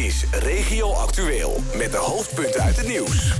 is Regio Actueel met de hoofdpunten uit het nieuws.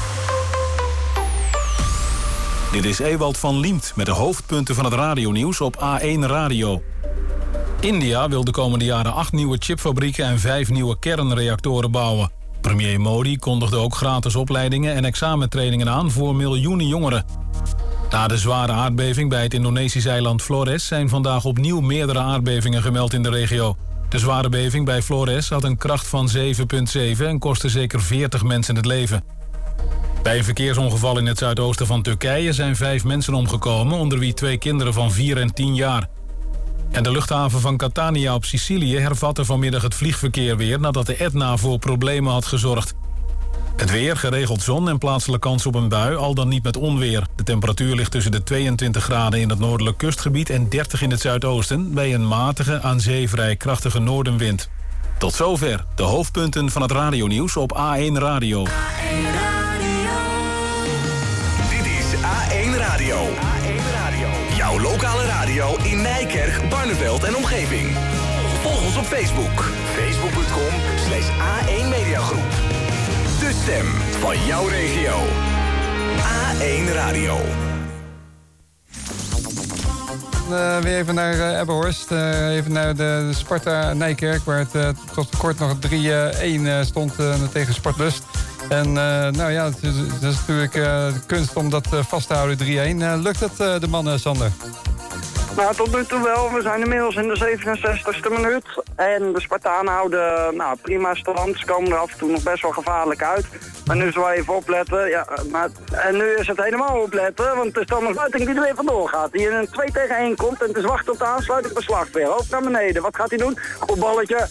Dit is Ewald van Liemt met de hoofdpunten van het radionieuws op A1 Radio. India wil de komende jaren 8 nieuwe chipfabrieken en 5 nieuwe kernreactoren bouwen. Premier Modi kondigde ook gratis opleidingen en examentrainingen aan voor miljoenen jongeren. Na de zware aardbeving bij het Indonesische eiland Flores zijn vandaag opnieuw meerdere aardbevingen gemeld in de regio. De zware beving bij Flores had een kracht van 7,7 en kostte zeker 40 mensen het leven. Bij een verkeersongeval in het zuidoosten van Turkije zijn 5 mensen omgekomen, onder wie 2 kinderen van 4 en 10 jaar. En de luchthaven van Catania op Sicilië hervatte vanmiddag het vliegverkeer weer nadat de Etna voor problemen had gezorgd. Het weer, geregeld zon en plaatselijk kans op een bui, al dan niet met onweer. De temperatuur ligt tussen de 22 graden in het noordelijk kustgebied en 30 in het zuidoosten, bij een matige, aan zee vrij krachtige noordenwind. Tot zover de hoofdpunten van het radionieuws op A1 Radio. Dit is A1 Radio. Jouw lokale radio in Nijkerk, Barneveld en omgeving. Volg ons op Facebook. Facebook.com/A1 Mediagroep. De stem van jouw regio. A1 Radio. Weer even naar Ebbenhorst. Even naar de Sparta Nijkerk, waar het tot kort nog 3-1 stond tegen Sportlust. En nou ja, het is natuurlijk de kunst om dat vast te houden, 3-1. Lukt het de mannen, Sander? Nou, tot nu toe wel. We zijn inmiddels in de 67e minuut. En de Spartanen houden prima stand. Ze komen er af en toe nog best wel gevaarlijk uit. Maar nu zullen we even opletten. Ja, en nu is het helemaal opletten. Want het is Thomas Buiting die er weer vandoor gaat. Die in een 2-tegen-1 komt. En het is wachten op de aansluiting van Slagveer. Hoofd naar beneden. Wat gaat hij doen? Goed balletje.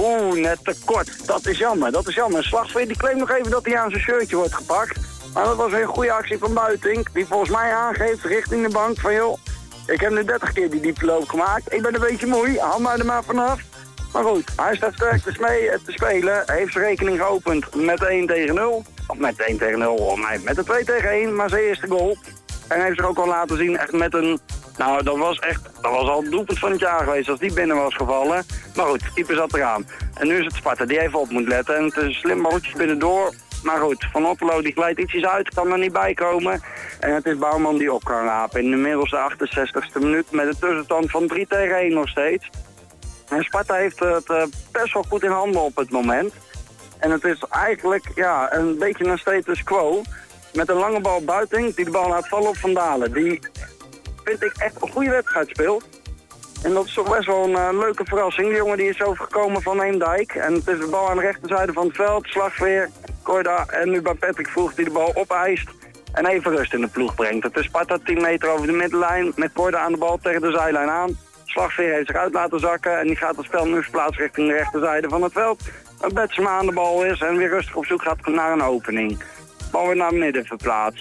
Net te kort. Dat is jammer. Slagveer die claimt nog even dat hij aan zijn shirtje wordt gepakt. Maar dat was weer een goede actie van Buiting. Die volgens mij aangeeft richting de bank van joh. Ik heb nu 30 keer die dieploop gemaakt. Ik ben een beetje moe. Haal mij er maar vanaf. Maar goed, hij staat sterk te spelen. Hij heeft zijn rekening geopend met 1-0. Of met 1-0, met de 2-1. Maar zijn eerste goal. En hij heeft zich ook al laten zien echt met een... Nou, dat was al het doelpunt van het jaar geweest als die binnen was gevallen. Maar goed, de keeper zat eraan. En nu is het Sparta die even op moet letten. En het is een slim balletje binnendoor. Maar goed, Van Otterlo die glijdt ietsjes uit, kan er niet bij komen. En het is Bouwman die op kan rapen. Inmiddels de 68e minuut met een tussenstand van 3-1 nog steeds. En Sparta heeft het best wel goed in handen op het moment. En het is eigenlijk een beetje een status quo. Met een lange bal Buiting die de bal laat vallen op Van Dalen. Die vind ik echt een goede wedstrijd speelt. En dat is toch best wel een leuke verrassing. Die jongen die is overgekomen van Eemdijk. En het is de bal aan de rechterzijde van het veld. Slagveer, Korda en nu bij Patrick Vroeg die de bal opeist. En even rust in de ploeg brengt. Het is Sparta 10 meter over de middenlijn. Met Korda aan de bal tegen de zijlijn aan. Slagveer heeft zich uit laten zakken. En die gaat het spel nu verplaatsen richting de rechterzijde van het veld. Waar Betsema aan de bal is en weer rustig op zoek gaat naar een opening. Bal weer naar midden verplaatst.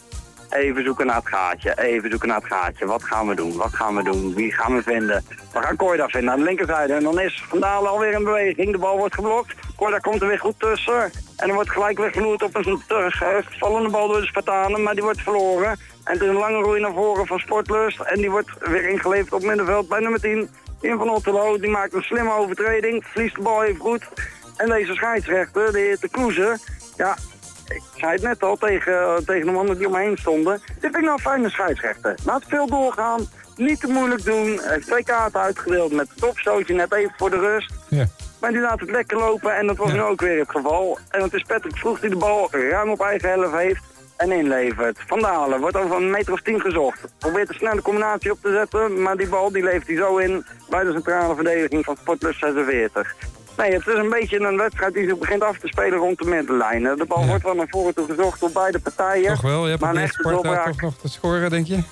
Even zoeken naar het gaatje. Wat gaan we doen? Wie gaan we vinden? We gaan Korda vinden aan de linkerzijde. En dan is Van Dalen alweer in beweging. De bal wordt geblokt. Korda komt er weer goed tussen. En er wordt gelijk weer gevloerd op een vallende bal door de Spartanen. Maar die wordt verloren. En het is een lange roei naar voren van Sportlust. En die wordt weer ingeleverd op middenveld bij nummer 10. Tim van Otterlo. Die maakt een slimme overtreding. Verliest de bal even goed. En deze scheidsrechter, de heer De Kloeze. Ja, ik zei het net al tegen de mannen die om me heen stonden. Dit vind ik nou een fijne scheidsrechter. Laat veel doorgaan. Niet te moeilijk doen. Heeft 2 kaarten uitgedeeld met het topstootje net even voor de rust. Ja. Maar die laat het lekker lopen en dat was nu ook weer het geval. En het is Patrick Vroeg die de bal ruim op eigen helft heeft en inlevert. Van Dalen wordt over een meter of 10 gezocht. Probeert een snelle combinatie op te zetten, maar die bal die levert hij zo in bij de centrale verdediging van Sportlust 46. Nee, het is een beetje een wedstrijd die zich begint af te spelen rond de middenlijn. De bal wordt wel naar voren toe gezocht door beide partijen. Toch wel, je hebt een Sparta toch nog te scoren, denk je?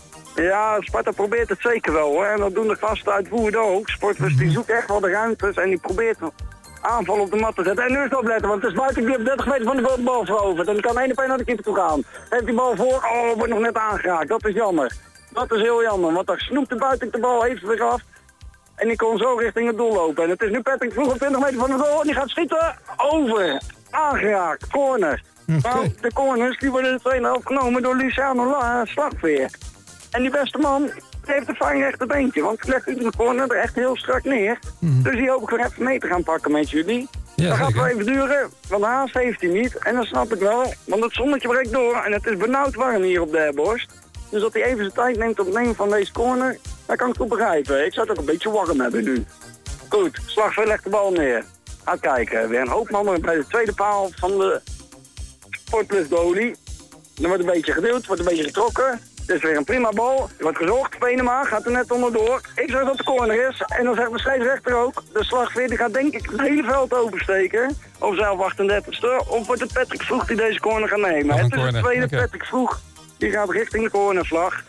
Ja, Sparta probeert het zeker wel hoor. En dat doen de gasten uit Woerden ook. Sportlust die zoekt echt wel de ruimtes en die probeert aanval op de mat te zetten. En nu is het opletten, want het is Buiting die op 30 meter van de bal verovert. En die kan 1 op 1 naar de keeper toe gaan. Heeft die bal voor, wordt nog net aangeraakt. Dat is jammer. Dat is heel jammer, want daar snoept de Buiting de bal, heeft zich af. En die kon zo richting het doel lopen. En het is nu Patrick Vroeg op 20 meter van de goal. En die gaat schieten. Over. Aangeraakt. Corner. Okay. Nou, de corners die worden de tweede helft genomen door Luciano Slagveer. En die beste man heeft een fijn rechterbeentje. Want hij legt in de corner er echt heel strak neer. Dus die hoop ik weer even mee te gaan pakken met jullie. Ja, dat gaat zeker. wel even duren, want haast heeft hij niet. En dat snap ik wel, want het zonnetje breekt door en het is benauwd warm hier op de Herborst. Dus dat hij even zijn tijd neemt op het nemen van deze corner, dat kan ik goed begrijpen. Ik zou het ook een beetje warm hebben nu. Goed, Slagveld legt de bal neer. Gaat kijken, weer een hoopman bij de tweede paal van de Sportplus goalie. Er wordt een beetje gedeeld, wordt een beetje getrokken. Het is weer een prima bal. Er wordt gezocht, Venema gaat er net onderdoor. Ik zeg dat de corner is. En dan zegt de scheidsrechter ook, de Slagveer die gaat denk ik het hele veld oversteken. Of zelf 38ste. Of wordt het Patrick Vroeg die deze corner gaat nemen. Nog een Het is de corner, tweede oké. Patrick Vroeg. Die gaat richting de cornervlag.